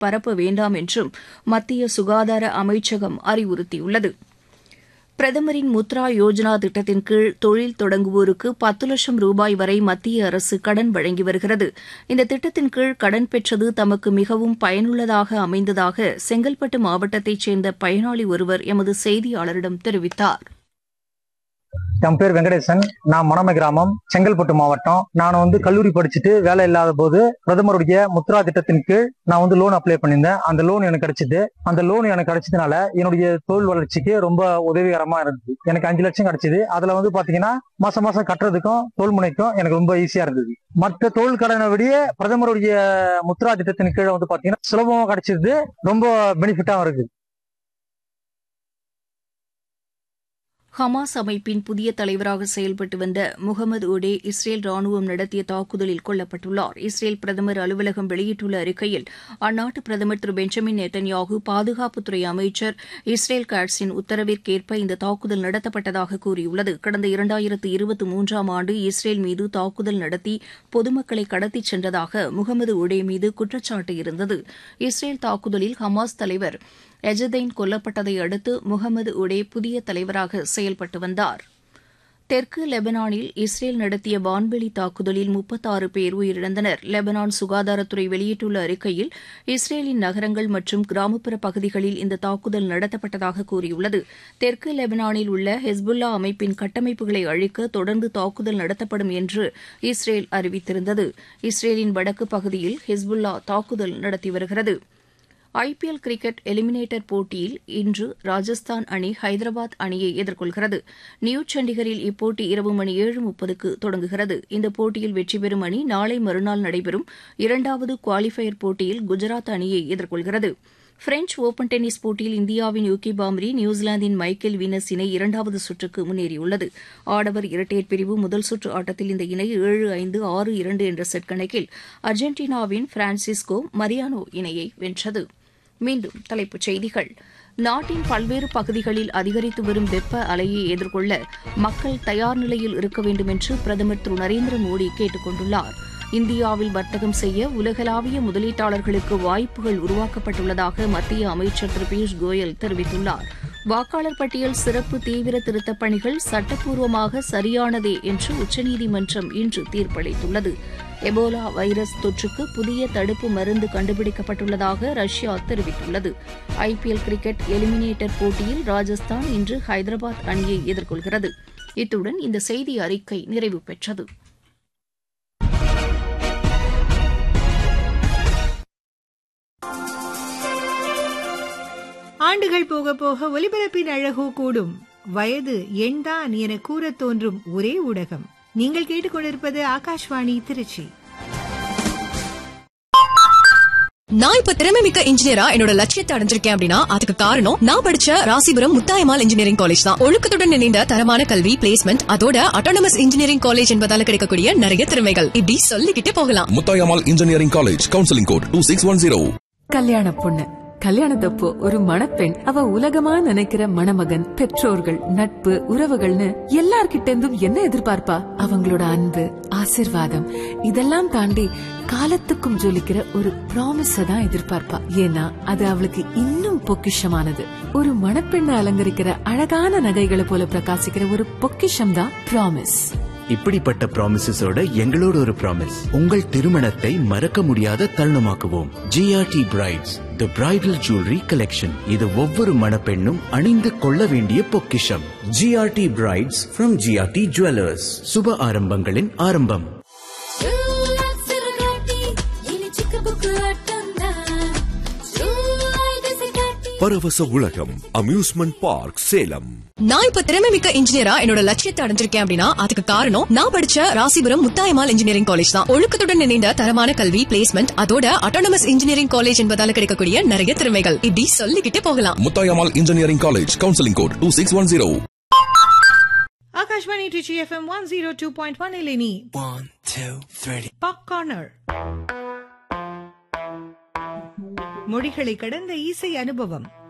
பரப்ப வேண்டாம் என்றும் மத்திய சுகாதார அமைச்சகம் அறிவுறுத்தியுள்ளது. பிரதமரின் முத்ரா யோஜனா திட்டத்தின் கீழ் தொழில் தொடங்குவோருக்கு 10 லட்சம் ரூபாய் வரை மத்திய அரசு கடன் வழங்கி வருகிறது. இந்த திட்டத்தின் கீழ் கடன் பெற்றது தமக்கு மிகவும் பயனுள்ளதாக அமைந்ததாக செங்கல்பட்டு மாவட்டத்தைச் சேர்ந்த பயனாளி ஒருவர் எமது செய்தியாளரிடம் தெரிவித்தார். என் பேர் வெங்கடேசன். நான் மணமை கிராமம், செங்கல்பட்டு மாவட்டம். நான் கல்லூரி படிச்சுட்டு வேலை இல்லாத போது பிரதமருடைய முத்ரா திட்டத்தின் கீழ் நான் லோன் அப்ளை பண்ணியிருந்தேன். அந்த லோன் எனக்கு கிடைச்சது. அந்த லோன் எனக்கு கிடைச்சதுனால என்னுடைய தொழில் வளர்ச்சிக்கு ரொம்ப உதவிகரமா இருந்தது. எனக்கு 5 லட்சம் கிடைச்சது. அதுல பாத்தீங்கன்னா மாசம் மாசம் கட்டுறதுக்கும் தொழில் முனைக்கும் எனக்கு ரொம்ப ஈஸியா இருந்தது. மற்ற தொழில் கடனை விட பிரதமருடைய முத்ரா திட்டத்தின் கீழே பாத்தீங்கன்னா சுலபமா கிடைச்சது, ரொம்ப பெனிஃபிட்டாவும் இருக்கு. ஹமாஸ் அமைப்பின் புதிய தலைவராக செயல்பட்டு வந்த முகமது ஒடே இஸ்ரேல் ராணுவம் நடத்திய தாக்குதலில் கொல்லப்பட்டுள்ளார். இஸ்ரேல் பிரதமர் அலுவலகம் வெளியிட்டுள்ள அறிக்கையில் அந்நாட்டு பிரதமர் திரு பெஞ்சமின் நெத்தன்யாகு, பாதுகாப்புத்துறை அமைச்சர் இஸ்ரேல் காட்ஸின் உத்தரவிற்கேற்ப இந்த தாக்குதல் நடத்தப்பட்டதாக கூறியுள்ளது. கடந்த 2023ஆம் ஆண்டு இஸ்ரேல் மீது தாக்குதல் நடத்தி பொதுமக்களை கடத்திச் சென்றதாக முகமது ஒடே மீது குற்றச்சாட்டு இருந்தது. இஸ்ரேல் தாக்குதலில் ஹமாஸ் தலைவர் எஜதைன் கொல்லப்பட்டதை அடுத்து முகமது ஒடே புதிய தலைவராக செயல்பட்டு வந்தார். தெற்கு லெபனானில் இஸ்ரேல் நடத்திய வான்வெளி தாக்குதலில் 36 பேர் உயிரிழந்தனர். லெபனான் சுகாதாரத்துறை வெளியிட்டுள்ள அறிக்கையில் இஸ்ரேலின் நகரங்கள் மற்றும் கிராமப்புற பகுதிகளில் இந்த தாக்குதல் நடத்தப்பட்டதாக கூறியுள்ளது. தெற்கு லெபனானில் உள்ள ஹெஸ்புல்லா அமைப்பின் கட்டமைப்புகளை அழிக்க தொடர்ந்து தாக்குதல் நடத்தப்படும் என்று இஸ்ரேல் அறிவித்திருந்தது. இஸ்ரேலின் வடக்கு பகுதியில் ஹெஸ்புல்லா தாக்குதல் நடத்தி வருகிறது. ஐபிஎல் கிரிக்கெட் எலிமினேட்டர் போட்டியில் இன்று ராஜஸ்தான் அணி ஹைதராபாத் அணியை எதிர்கொள்கிறது. நியூ சண்டிகரில் இப்போட்டி இரவு மணி 7:30க்கு தொடங்குகிறது. இந்த போட்டியில் வெற்றி பெறும் அணி நாளை மறுநாள் நடைபெறும் 2வது குவாலிஃபயர் போட்டியில் குஜராத் அணியை எதிர்கொள்கிறது. பிரெஞ்ச் ஓபன் டென்னிஸ் போட்டியில் இந்தியாவின் யூகி பாம்ரி நியூசிலாந்தின் மைக்கேல் வீனஸ் இணை 2வது சுற்றுக்கு முன்னேறியுள்ளது. ஆடவர் இரட்டையர் பிரிவு முதல் சுற்று ஆட்டத்தில் இந்த இணை 7-5, 6-2 என்ற செட் கணக்கில் அர்ஜென்டினாவின் பிரான்சிஸ்கோ மரியானோ இணையை வென்றது. மீண்டும் தலைப்புச் செய்திகள். நாட்டின் பல்வேறு பகுதிகளில் அதிகரித்து வரும் வெப்ப அலையை எதிர்கொள்ள மக்கள் தயார் நிலையில் இருக்க வேண்டும் என்று பிரதமர் திரு நரேந்திர மோடி கேட்டுக் கொண்டுள்ளார். இந்தியாவில் வர்த்தகம் செய்ய உலகளாவிய முதலீட்டாளர்களுக்கு வாய்ப்புகள் உருவாக்கப்பட்டுள்ளதாக மத்திய அமைச்சர் திரு பியூஷ் கோயல் தெரிவித்துள்ளார். வாக்காளர் பட்டியல் சிறப்பு தீவிர திருத்தப் பணிகள் சட்டப்பூர்வமாக சரியானதே என்று உச்சநீதிமன்றம் இன்று தீர்ப்பளித்துள்ளது. எபோலா வைரஸ் தொற்றுக்கு புதிய தடுப்பு மருந்து கண்டுபிடிக்கப்பட்டுள்ளதாக ரஷ்யா தெரிவித்துள்ளது. ஐபிஎல் கிரிக்கெட் எலிமினேட்டர் போட்டியில் ராஜஸ்தான் இன்று ஹைதராபாத் அணியை எதிர்கொள்கிறது. இத்துடன் இந்த செய்தி அறிக்கை நிறைவு பெற்றது. ஆண்டுகள் போக போக ஒலிபரப்பின் அழகோ கூடும். வயது எண்தான் என கூறத் தோன்றும் ஒரே ஊடகம். நீங்கள் கேட்டுக்கொண்டிருப்பது ஆகாஷ்வாணி திருச்சி. நான் இப்ப திறமை மிக்க இன்ஜினியரா என்னோட லட்சியத்தை அடைஞ்சிருக்கேன் அப்படின்னா அதுக்கு காரணம் நான் படிச்ச ராசிபுரம் முத்தாயம்மாள் இன்ஜினியரிங் காலேஜ் தான். ஒழுக்கத்துடன் இணைந்த தரமான கல்வி, பிளேஸ்மெண்ட், அதோட அட்டானமஸ் இன்ஜினியரிங் காலேஜ் என்பதால கிடைக்கக்கூடிய நிறைய திறமைகள் இப்படி சொல்லிக்கிட்டே போகலாம். Muthayammal engineering college, counselling code 2610. கல்யாண பொண்ணு கல்யாணத்தப்போ ஒரு மணப்பெண் அவ உலகமா நினைக்கிற மணமகன், பெற்றோர்கள், நட்பு, உறவுகள்னு எல்லார்கிட்ட இருந்தும் என்ன எதிர்பார்ப்பா? அவங்களோட அன்பு, ஆசிர்வாதம் இதெல்லாம் தாண்டி காலத்துக்கும் ஜொலிக்கிற ஒரு ப்ராமிஸ தான் எதிர்பார்ப்பா. ஏன்னா அது அவளுக்கு இன்னும் பொக்கிஷமானது. ஒரு மணப்பெண்ணை அலங்கரிக்கிற அழகான நகைகளை போல பிரகாசிக்கிற ஒரு பொக்கிஷம் தான் ப்ராமிஸ். இப்படிப்பட்ட ப்ராமிசஸோட எங்களோட ஒரு ப்ராமிஸ், உங்கள் திருமணத்தை மறக்க முடியாத தருணமாக்குவோம். ஜிஆர்டி பிரைட்ஸ், தி பிரைடல் ஜுவல்லரி கலெக்ஷன். இது ஒவ்வொரு மணப்பெண்ணும் அணிந்து கொள்ள வேண்டிய பொக்கிஷம். GRT brides from GRT jewellers. சுப ஆரம்பங்களின் ஆரம்பம். பரவச உலகம் அம்யூஸ்மெண்ட் பார்க் சேலம். நான் இப்ப திறமை மிக்க இன்ஜினியரா என்னோட லட்சியத்தை அடைஞ்சிருக்கேன் அப்படின்னா அதுக்கு காரணம் நான் படிச்ச ராசிபுரம் முத்தாயம்மாள் இன்ஜினியரிங் காலேஜ் தான். ஒழுக்கத்துடன் இணைந்த தரமான கல்வி, பிளேஸ்மெண்ட், அதோட அட்டானமஸ் இன்ஜினியரிங் காலேஜ் என்பதால கிடைக்கக்கூடிய நிறைய திறமைகள் இப்படி சொல்லிக்கிட்டே போகலாம். Muthayammal engineering college, counselling code 2610. Akashvani Trichy FM 102.1 இலினி 1 2 3 pop corner. மொழிகளை கடந்த இசை அனுபவம்.